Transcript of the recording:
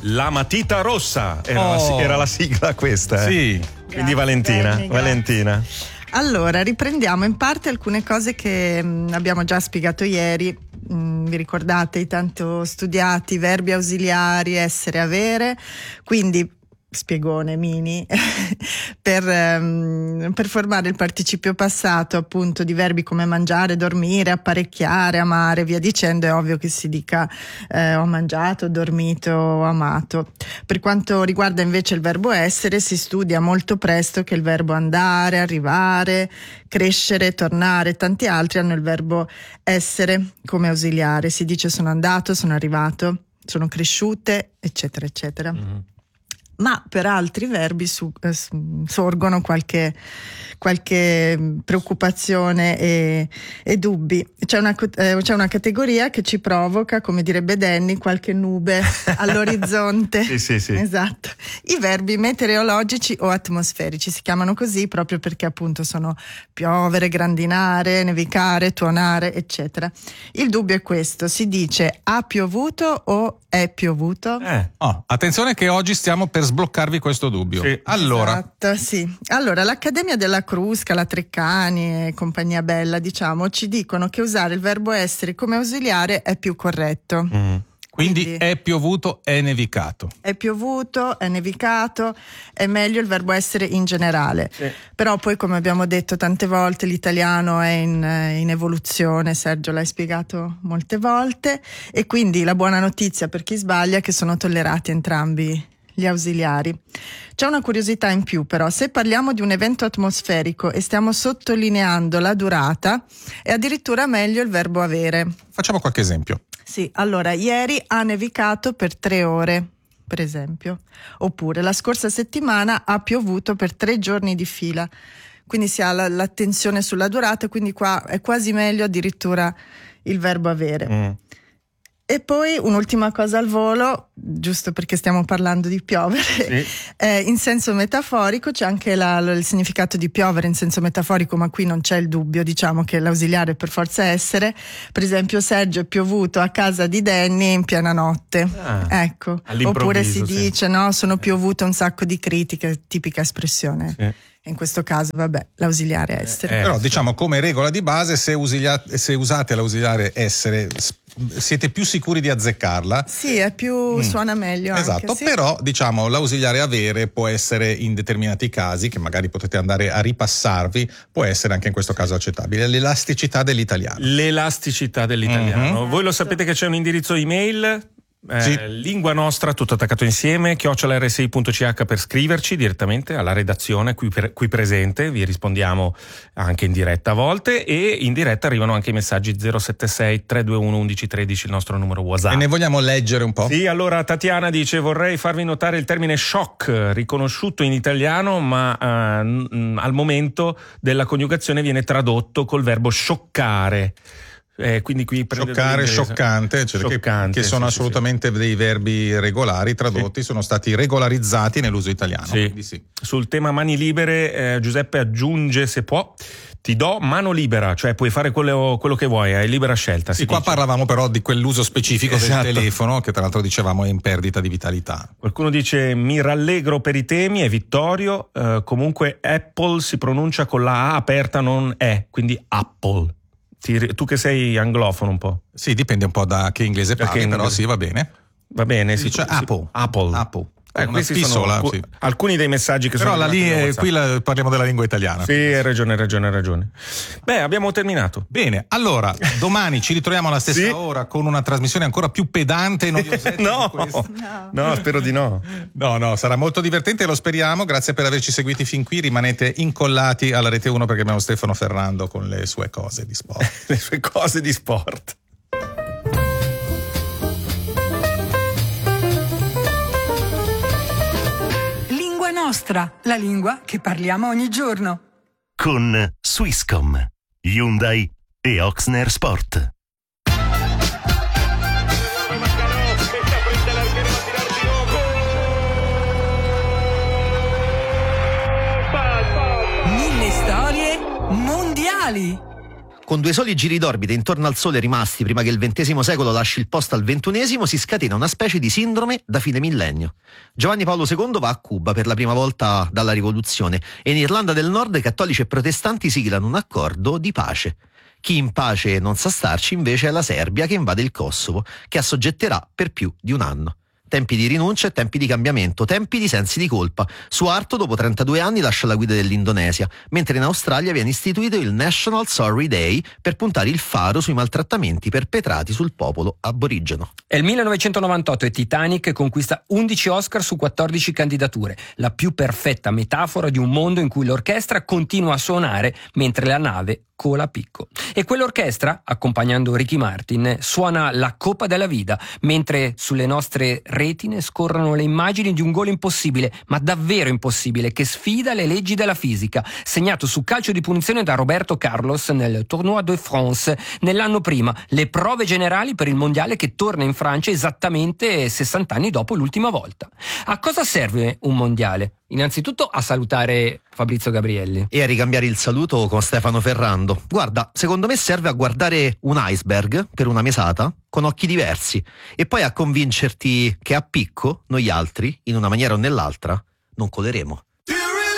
La matita rossa era la sigla questa. Sì. Quindi Grazie, Valentina. Allora, riprendiamo in parte alcune cose che abbiamo già spiegato ieri. Vi ricordate i tanto studiati verbi ausiliari, essere, avere? Quindi spiegone mini per formare il participio passato appunto di verbi come mangiare, dormire, apparecchiare, amare, via dicendo. È ovvio che si dica ho mangiato, ho dormito, ho amato. Per quanto riguarda invece il verbo essere, si studia molto presto che il verbo andare, arrivare, crescere, tornare, tanti altri hanno il verbo essere come ausiliare. Si dice sono andato, sono arrivato, sono cresciute, eccetera eccetera. Mm-hmm. Ma per altri verbi sorgono qualche preoccupazione e dubbi. C'è una categoria che ci provoca, come direbbe Danny, qualche nube all'orizzonte. Sì. Esatto. I verbi meteorologici o atmosferici si chiamano così proprio perché appunto sono piovere, grandinare, nevicare, tuonare, eccetera. Il dubbio è questo: si dice ha piovuto o è piovuto? Attenzione che oggi stiamo per sbloccarvi questo dubbio. Sì. Allora. Esatto, sì. Allora, l'Accademia della Crusca, la Treccani e compagnia bella, diciamo, ci dicono che usare il verbo essere come ausiliare è più corretto. Quindi è piovuto, è nevicato. È piovuto, è nevicato, è meglio il verbo essere in generale. Sì. Però poi, come abbiamo detto tante volte, l'italiano è in evoluzione, Sergio l'hai spiegato molte volte, e quindi la buona notizia per chi sbaglia è che sono tollerati entrambi gli ausiliari. C'è una curiosità in più però: se parliamo di un evento atmosferico e stiamo sottolineando la durata, è addirittura meglio il verbo avere. Facciamo qualche esempio. Sì, allora, ieri ha nevicato per 3 ore, per esempio. Oppure la scorsa settimana ha piovuto per 3 giorni di fila. Quindi si ha l'attenzione sulla durata, quindi qua è quasi meglio addirittura il verbo avere. E poi un'ultima cosa al volo, giusto perché stiamo parlando di piovere, sì. In senso metaforico c'è anche il significato di piovere in senso metaforico, ma qui non c'è il dubbio, diciamo che l'ausiliare è per forza essere. Per esempio, Sergio è piovuto a casa di Danny in piena notte, ecco. Oppure si dice no, sono piovute un sacco di critiche, tipica espressione. Sì. In questo caso, vabbè, l'ausiliare essere. Però diciamo, come regola di base, se usate l'ausiliare essere, siete più sicuri di azzeccarla. Sì, è più suona meglio. Esatto, anche, sì. Però diciamo l'ausiliare avere può essere in determinati casi, che magari potete andare a ripassarvi, può essere anche in questo caso accettabile. L'elasticità dell'italiano. Voi lo sapete che c'è un indirizzo email? Sì. Lingua nostra, tutto attaccato insieme, @rsi.ch per scriverci direttamente alla redazione qui presente. Vi rispondiamo anche in diretta a volte, e in diretta arrivano anche i messaggi 076 321 1113, il nostro numero WhatsApp. E ne vogliamo leggere un po'? Sì, allora Tatiana dice: vorrei farvi notare il termine shock, riconosciuto in italiano, ma al momento della coniugazione viene tradotto col verbo scioccare. Quindi qui scioccare, scioccante, che sono assolutamente dei verbi regolari tradotti, sono stati regolarizzati nell'uso italiano. Sì. Sul tema mani libere, Giuseppe aggiunge, se può, ti do mano libera, cioè puoi fare quello che vuoi, hai libera scelta. Sì, qua parlavamo però di quell'uso specifico del telefono, che tra l'altro dicevamo è in perdita di vitalità. Qualcuno dice: mi rallegro per i temi, è Vittorio. Comunque Apple si pronuncia con la A aperta, non E, quindi Apple. Tu che sei anglofono un po'. Sì, dipende un po' da che inglese parli, però sì, va bene. Va bene, si dice Apple. Questi sono alcuni dei messaggi che però sono qui parliamo della lingua italiana. Sì, hai ragione. Beh, abbiamo terminato. Bene, allora domani ci ritroviamo alla stessa ora con una trasmissione ancora più pedante e noiosetta. No, spero di no. No, sarà molto divertente, lo speriamo. Grazie per averci seguiti fin qui. Rimanete incollati alla Rete 1 perché abbiamo Stefano Ferrando con le sue cose di sport. Nostra, la lingua che parliamo ogni giorno. Con Swisscom, Hyundai e Oxner Sport. Mille storie mondiali. Con 2 soli giri d'orbita intorno al Sole rimasti prima che il XX secolo lasci il posto al XXI, si scatena una specie di sindrome da fine millennio. Giovanni Paolo II va a Cuba per la prima volta dalla rivoluzione e in Irlanda del Nord cattolici e protestanti siglano un accordo di pace. Chi in pace non sa starci invece è la Serbia, che invade il Kosovo, che assoggetterà per più di un anno. Tempi di rinuncia e tempi di cambiamento, tempi di sensi di colpa. Suharto dopo 32 anni lascia la guida dell'Indonesia, mentre in Australia viene istituito il National Sorry Day per puntare il faro sui maltrattamenti perpetrati sul popolo aborigeno. È il 1998 e Titanic conquista 11 Oscar su 14 candidature, la più perfetta metafora di un mondo in cui l'orchestra continua a suonare mentre la nave cola a picco. E quell'orchestra, accompagnando Ricky Martin, suona La Coppa della Vida, mentre sulle nostre retine scorrono le immagini di un gol impossibile, ma davvero impossibile, che sfida le leggi della fisica, segnato su calcio di punizione da Roberto Carlos nel Tournoi de France nell'anno prima, le prove generali per il mondiale che torna in Francia esattamente 60 anni dopo l'ultima volta. A cosa serve un mondiale? Innanzitutto a salutare Fabrizio Gabrielli e a ricambiare il saluto con Stefano Ferrando. Guarda, secondo me serve a guardare un iceberg per una mesata con occhi diversi e poi a convincerti che a picco noi altri, in una maniera o nell'altra, non coleremo.